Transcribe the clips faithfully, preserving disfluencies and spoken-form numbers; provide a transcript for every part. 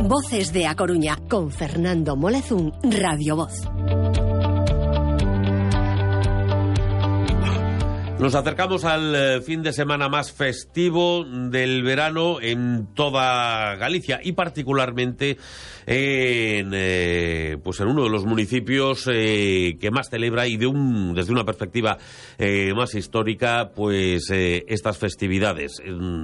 Voces de A Coruña, con Fernando Molezún, Radio Voz. Nos acercamos al fin de semana más festivo del verano en toda Galicia y particularmente en, eh, pues en uno de los municipios eh, que más celebra y de un, desde una perspectiva eh, más histórica, pues eh, estas festividades.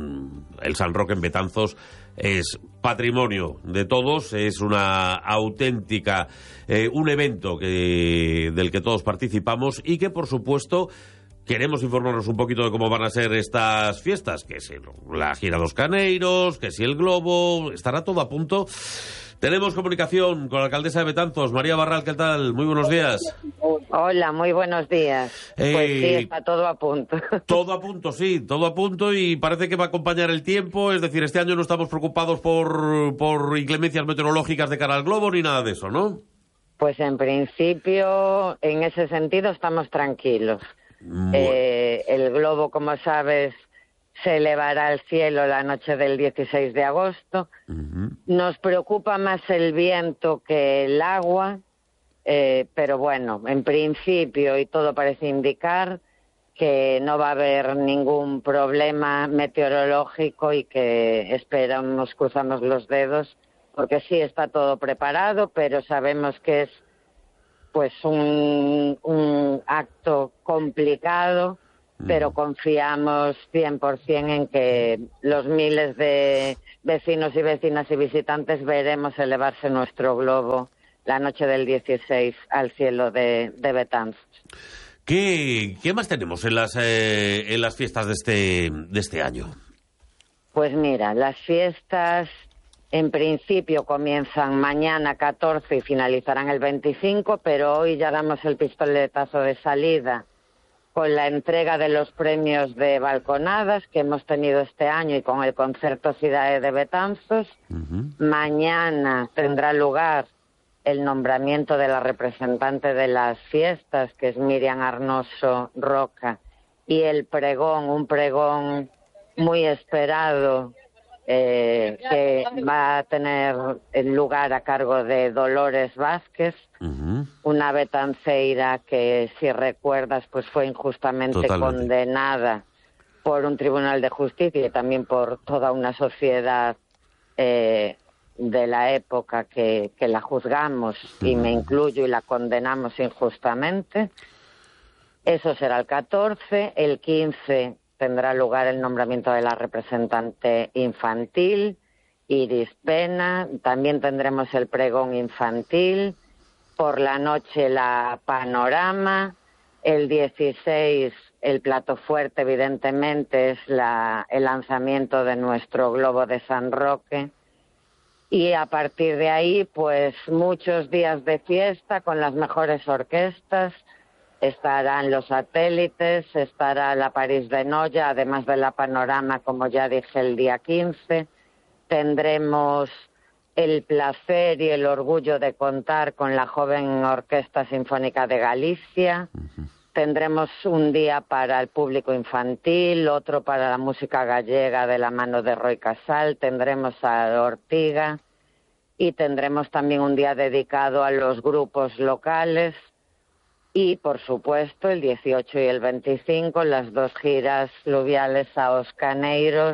El San Roque en Betanzos es patrimonio de todos, es una auténtica, eh, un evento que, del que todos participamos y que por supuesto queremos informarnos un poquito de cómo van a ser estas fiestas, que si la gira dos Caneiros, que si el Globo, estará todo a punto. Tenemos comunicación con la alcaldesa de Betanzos, María Barral, ¿qué tal? Muy buenos días. Hola, muy buenos días. Eh, pues sí, está todo a punto. Todo a punto, sí, todo a punto y parece que va a acompañar el tiempo, es decir, este año no estamos preocupados por, por inclemencias meteorológicas de cara al Globo ni nada de eso, ¿no? Pues en principio, en ese sentido, estamos tranquilos. Bueno. Eh, el Globo, como sabes, se elevará al cielo la noche del dieciséis de agosto. Uh-huh. Nos preocupa más el viento que el agua, eh, pero bueno, en principio, y todo parece indicar que no va a haber ningún problema meteorológico y que esperamos, cruzamos los dedos, porque sí está todo preparado, pero sabemos que es pues un, un acto complicado, pero confiamos cien por ciento en que los miles de vecinos y vecinas y visitantes veremos elevarse nuestro globo la noche del dieciséis al cielo de, de Betanzos. ¿Qué, ¿Qué más tenemos en las, eh, en las fiestas de este, de este año? Pues mira, las fiestas en principio comienzan mañana catorce y finalizarán el veinticinco, pero hoy ya damos el pistoletazo de salida con la entrega de los premios de balconadas que hemos tenido este año y con el Concerto Ciudad de Betanzos. Uh-huh. Mañana tendrá lugar el nombramiento de la representante de las fiestas, que es Miriam Arnoso Roca, y el pregón, un pregón muy esperado, Eh, que va a tener el lugar a cargo de Dolores Vázquez, uh-huh. una betanceira que, si recuerdas, pues fue injustamente Totalmente. condenada por un tribunal de justicia y también por toda una sociedad eh, de la época que, que la juzgamos, uh-huh. y me incluyo, y la condenamos injustamente. Eso será el catorce, el quince tendrá lugar el nombramiento de la representante infantil, Iris Pena. También tendremos el pregón infantil. Por la noche la panorama. El dieciséis, el plato fuerte, evidentemente, es la, el lanzamiento de nuestro Globo de San Roque. Y a partir de ahí, pues muchos días de fiesta con las mejores orquestas. Estarán los satélites, estará la París de Noya, además de la panorama, como ya dije, el día quince. Tendremos el placer y el orgullo de contar con la joven Orquesta Sinfónica de Galicia. Uh-huh. Tendremos un día para el público infantil, otro para la música gallega de la mano de Roy Casal. Tendremos a Ortiga y tendremos también un día dedicado a los grupos locales. Y, por supuesto, el dieciocho y el veinticinco, las dos giras fluviales a Os Caneiros,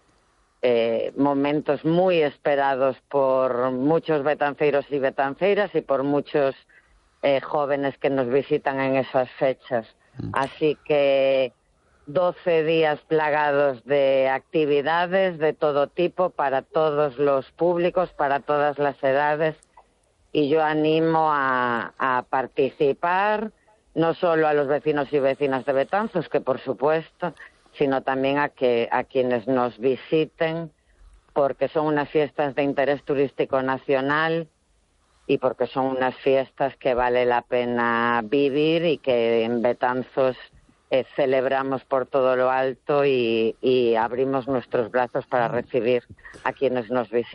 eh, momentos muy esperados por muchos betanceiros y betanceiras y por muchos eh, jóvenes que nos visitan en esas fechas. Así que doce días plagados de actividades de todo tipo para todos los públicos, para todas las edades. Y yo animo a, a participar, no solo a los vecinos y vecinas de Betanzos, que por supuesto, sino también a, que, a quienes nos visiten, porque son unas fiestas de interés turístico nacional y porque son unas fiestas que vale la pena vivir y que en Betanzos eh, celebramos por todo lo alto y, y abrimos nuestros brazos para recibir a quienes nos visiten.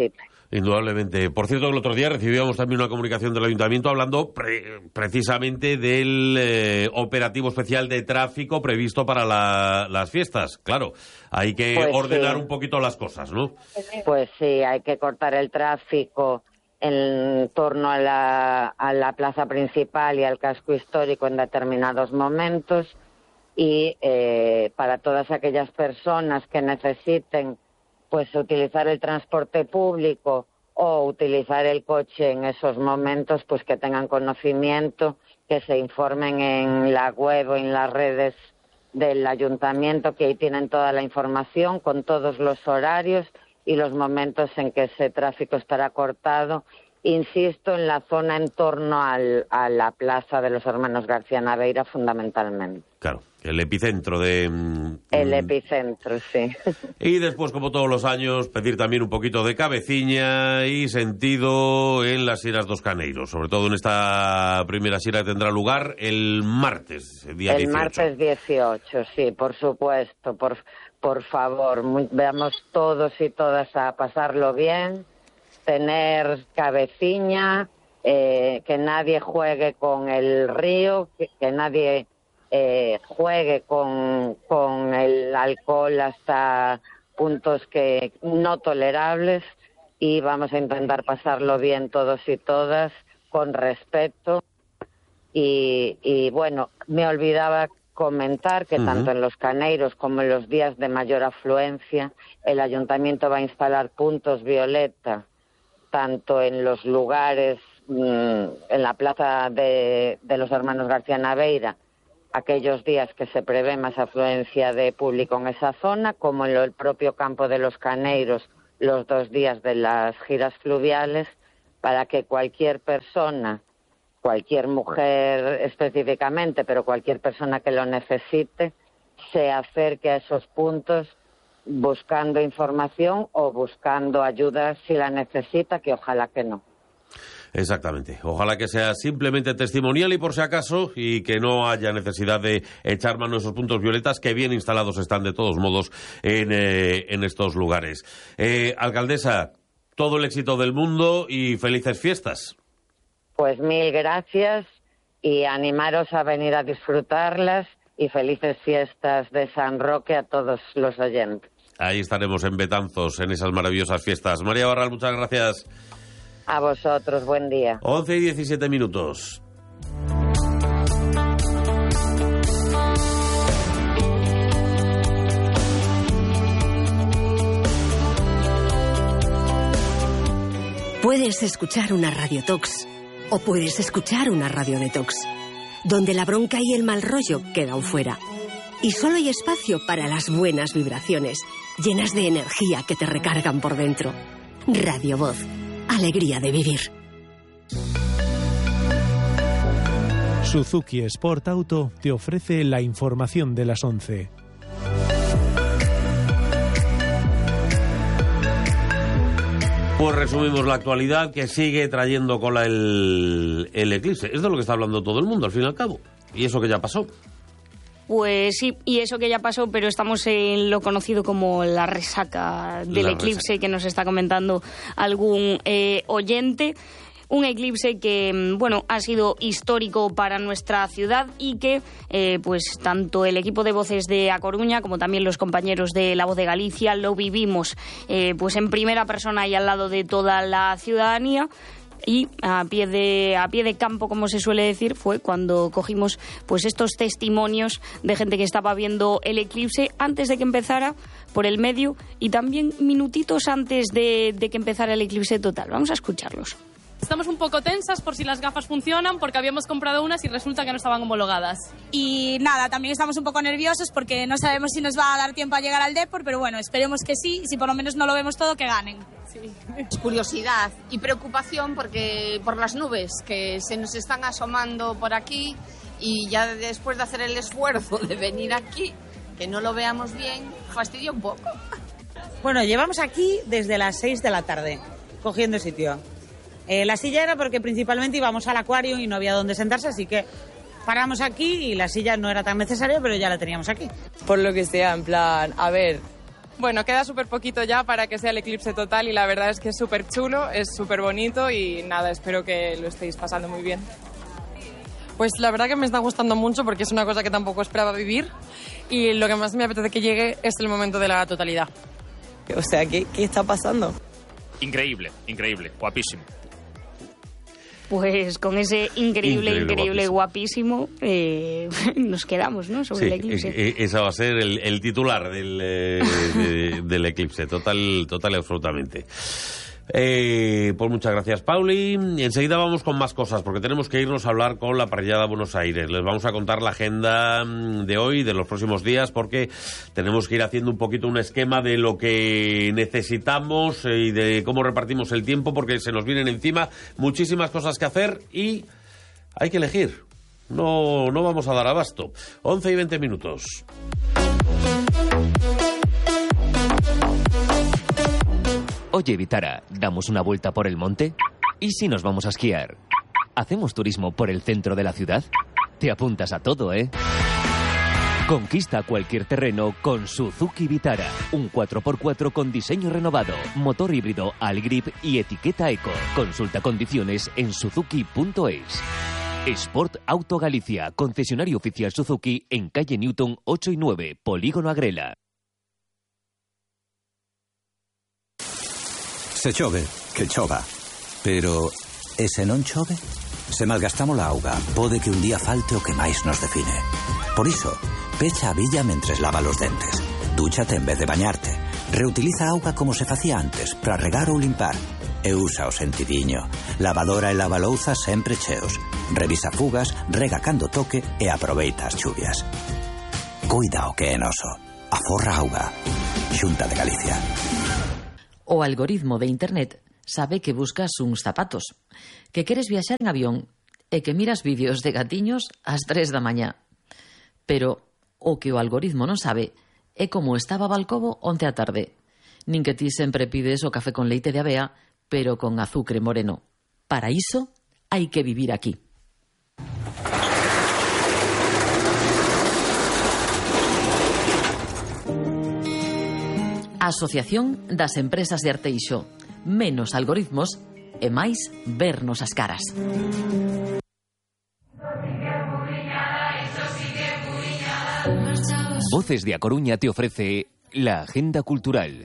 Indudablemente. Por cierto, el otro día recibíamos también una comunicación del Ayuntamiento hablando pre- precisamente del eh, operativo especial de tráfico previsto para la, las fiestas. Claro, hay que pues ordenar sí. un poquito las cosas, ¿no? Pues sí, hay que cortar el tráfico en torno a la, a la plaza principal y al casco histórico en determinados momentos y eh, para todas aquellas personas que necesiten pues utilizar el transporte público o utilizar el coche en esos momentos, pues que tengan conocimiento, que se informen en la web o en las redes del ayuntamiento, que ahí tienen toda la información con todos los horarios y los momentos en que ese tráfico estará cortado. Insisto, en la zona en torno al, a la plaza de los Hermanos García Naveira, fundamentalmente. Claro, el epicentro de... El epicentro, sí. Y después, como todos los años, pedir también un poquito de cabeciña y sentido en las Sieras dos Caneiros, sobre todo en esta primera siera que tendrá lugar el martes, el día el dieciocho. El martes dieciocho, sí, por supuesto, por, por favor, muy, veamos todos y todas a pasarlo bien, tener cabeciña, eh, que nadie juegue con el río, que, que nadie... Eh, juegue con, con el alcohol hasta puntos que no tolerables y vamos a intentar pasarlo bien todos y todas con respeto y, y bueno, me olvidaba comentar que uh-huh. tanto en los Caneiros como en los días de mayor afluencia el ayuntamiento va a instalar puntos violeta tanto en los lugares mmm, en la plaza de, de los Hermanos García Naveira aquellos días que se prevé más afluencia de público en esa zona, como en el propio campo de los Caneiros los dos días de las giras fluviales, para que cualquier persona, cualquier mujer específicamente, pero cualquier persona que lo necesite, se acerque a esos puntos buscando información o buscando ayuda si la necesita, que ojalá que no. Exactamente. Ojalá que sea simplemente testimonial y por si acaso, y que no haya necesidad de echar mano a esos puntos violetas que bien instalados están de todos modos en, eh, en estos lugares. Eh, alcaldesa, todo el éxito del mundo y felices fiestas. Pues mil gracias y animaros a venir a disfrutarlas y felices fiestas de San Roque a todos los oyentes. Ahí estaremos en Betanzos, en esas maravillosas fiestas. María Barral, muchas gracias. A vosotros, buen día. once y diecisiete minutos. Puedes escuchar una Radio Tox o puedes escuchar una Radio Detox, donde la bronca y el mal rollo quedan fuera. Y solo hay espacio para las buenas vibraciones, llenas de energía que te recargan por dentro. Radio Voz. Alegría de vivir. Suzuki Sport Auto te ofrece la información de las once. Pues resumimos la actualidad que sigue trayendo cola el, el eclipse. Es de lo que está hablando todo el mundo, al fin y al cabo. Y eso que ya pasó. Pues sí, y eso que ya pasó, pero estamos en lo conocido como la resaca del la eclipse resaca. Que nos está comentando algún eh, oyente. Un eclipse que, bueno, ha sido histórico para nuestra ciudad y que, eh, pues, tanto el equipo de Voces de A Coruña como también los compañeros de La Voz de Galicia lo vivimos, eh, pues, en primera persona y al lado de toda la ciudadanía. Y a pie de a pie de campo, como se suele decir, fue cuando cogimos pues estos testimonios de gente que estaba viendo el eclipse antes de que empezara, por el medio y también minutitos antes de, de que empezara el eclipse total. Vamos a escucharlos. Estamos un poco tensas por si las gafas funcionan, porque habíamos comprado unas y resulta que no estaban homologadas. Y nada, también estamos un poco nerviosos porque no sabemos si nos va a dar tiempo a llegar al Depor, pero bueno, esperemos que sí, y si por lo menos no lo vemos todo, que ganen. Sí. Curiosidad y preocupación porque por las nubes que se nos están asomando por aquí y ya después de hacer el esfuerzo de venir aquí, que no lo veamos bien, fastidia un poco. Bueno, llevamos aquí desde las seis de la tarde, cogiendo sitio. Eh, la silla era porque principalmente íbamos al acuario y no había dónde sentarse, así que paramos aquí y la silla no era tan necesaria, pero ya la teníamos aquí. Por lo que sea, en plan, a ver, Bueno, queda súper poquito ya para que sea el eclipse total y la verdad es que es súper chulo, es súper bonito y nada, espero que lo estéis pasando muy bien. Pues la verdad que me está gustando mucho porque es una cosa que tampoco esperaba vivir y lo que más me apetece que llegue es el momento de la totalidad. O sea, ¿qué, qué está pasando? Increíble, increíble, guapísimo. Pues con ese increíble, increíble, increíble guapísimo, guapísimo eh, nos quedamos, ¿no? Sobre sí, el eclipse. Eh, esa va a ser el, el titular del, eh, de, del eclipse, total, total y absolutamente. Eh, pues muchas gracias, Pauli. Enseguida vamos con más cosas, porque tenemos que irnos a hablar con la parrillada Buenos Aires. Les vamos a contar la agenda de hoy, de los próximos días, porque tenemos que ir haciendo un poquito un esquema de lo que necesitamos y de cómo repartimos el tiempo, porque se nos vienen encima muchísimas cosas que hacer y hay que elegir. No, no vamos a dar abasto. once y veinte minutos. Oye, Vitara, ¿damos una vuelta por el monte? ¿Y si nos vamos a esquiar? ¿Hacemos turismo por el centro de la ciudad? Te apuntas a todo, ¿eh? Conquista cualquier terreno con Suzuki Vitara. Un cuatro por cuatro con diseño renovado, motor híbrido Allgrip y etiqueta Eco. Consulta condiciones en suzuki punto es. Sport Auto Galicia, concesionario oficial Suzuki en calle Newton ocho y nueve, Polígono Agrela. Se chove, que chova. Pero, e se non chove? Se malgastamos a auga, pode que un día falte o que máis nos define. Por iso, pecha a billa mentres lava los dentes. Dúchate en vez de bañarte. Reutiliza a auga como se facía antes, para regar ou limpar. E usa o sentidiño. Lavadora e lavalouza sempre cheos. Revisa fugas, rega cando toque e aproveita as chuvias. Cuida o que é noso. Aforra auga. Xunta de Galicia. O algoritmo de internet sabe que buscas uns zapatos, que queres viaxar en avión e que miras vídeos de gatiños ás tres da mañá. Pero o que o algoritmo non sabe é como estaba Balcobo onte á tarde. Nin que ti sempre pides o café con leite de avea, pero con azucre moreno. Para iso hai que vivir aquí. Asociación das Empresas de Arteixo. Menos algoritmos e máis vernos as caras. Voces de A Coruña te ofrece la agenda cultural.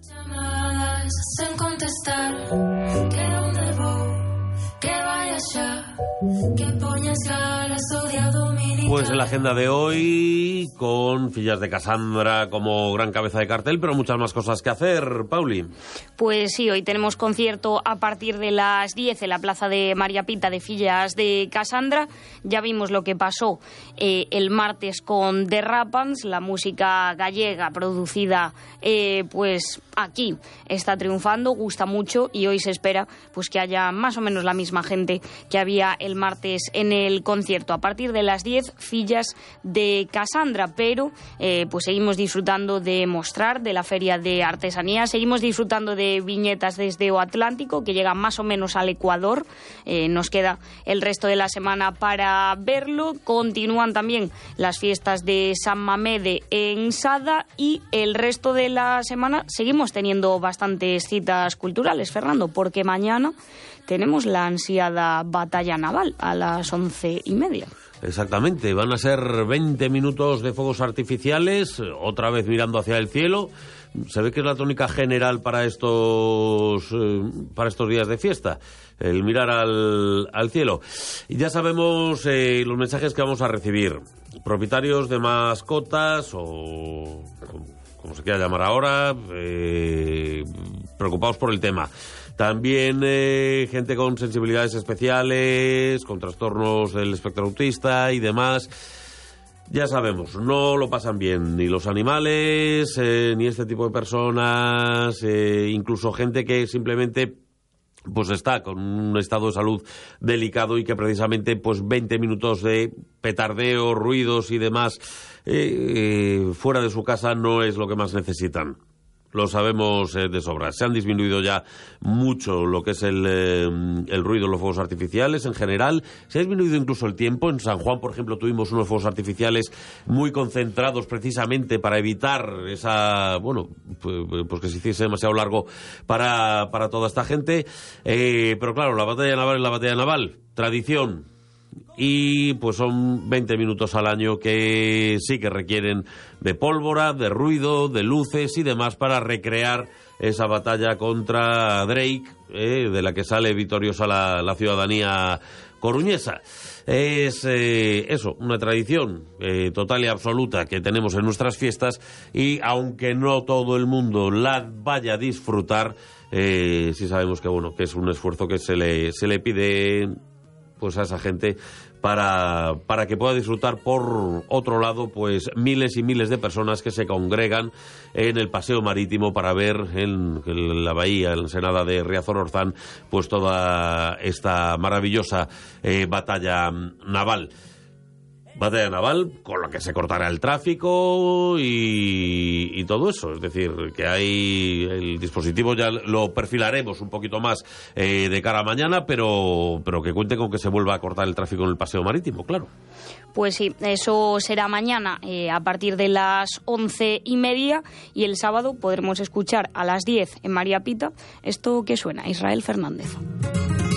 Sen contestar, que onde vou, que vaya xa, que poñas galas o día dominicano. Pues en la agenda de hoy, con Fillas de Casandra como gran cabeza de cartel, pero muchas más cosas que hacer, Pauli. Pues sí, hoy tenemos concierto a partir de las diez en la plaza de María Pinta de Fillas de Casandra. Ya vimos lo que pasó eh, el martes con The Rapans, la música gallega producida eh, pues aquí está triunfando, gusta mucho y hoy se espera pues que haya más o menos la misma gente que había el martes en el concierto. A partir de las diez, Fillas de Casandra, pero eh, pues seguimos disfrutando de mostrar, de la feria de artesanía, seguimos disfrutando de viñetas desde o Atlántico, que llegan más o menos al Ecuador. Eh, nos queda el resto de la semana para verlo. Continúan también las fiestas de San Mamede en Sada y el resto de la semana seguimos teniendo bastantes citas culturales, Fernando, porque mañana tenemos la ansiada batalla naval a las once y media. Exactamente, van a ser veinte minutos de fuegos artificiales, otra vez mirando hacia el cielo. Se ve que es la tónica general para estos eh, para estos días de fiesta, el mirar al, al cielo. Y ya sabemos eh, los mensajes que vamos a recibir. Propietarios de mascotas o como se quiera llamar ahora, eh, preocupados por el tema. También eh, gente con sensibilidades especiales, con trastornos del espectro autista y demás. Ya sabemos, no lo pasan bien ni los animales, eh, ni este tipo de personas, eh, incluso gente que simplemente pues está con un estado de salud delicado y que precisamente pues veinte minutos de petardeo, ruidos y demás eh, eh, fuera de su casa no es lo que más necesitan. lo sabemos eh, de sobra. Se han disminuido ya mucho lo que es el, eh, el ruido de los fuegos artificiales en general. Se ha disminuido incluso el tiempo. En San Juan, por ejemplo, tuvimos unos fuegos artificiales muy concentrados precisamente para evitar esa, bueno, pues, pues que se hiciese demasiado largo para, para toda esta gente. Eh, pero claro, la batalla naval es la batalla naval. Tradición. Y pues son veinte minutos al año que sí que requieren de pólvora, de ruido, de luces y demás para recrear esa batalla contra Drake, eh, de la que sale victoriosa la, la ciudadanía coruñesa. Es eh, eso, una tradición eh, total y absoluta que tenemos en nuestras fiestas, y aunque no todo el mundo la vaya a disfrutar, eh, sí sabemos que bueno, que es un esfuerzo que se le, se le pide pues a esa gente para, para que pueda disfrutar. Por otro lado, pues miles y miles de personas que se congregan en el paseo marítimo para ver en, en la bahía, en la ensenada de Riazor-Orzán, pues toda esta maravillosa eh, batalla naval. Batalla naval con la que se cortará el tráfico y, y todo eso. Es decir, que hay el dispositivo, ya lo perfilaremos un poquito más eh, de cara a mañana, pero, pero que cuente con que se vuelva a cortar el tráfico en el paseo marítimo, claro. Pues sí, eso será mañana eh, a partir de las once y media, y el sábado podremos escuchar a las diez en María Pita esto que suena, Israel Fernández.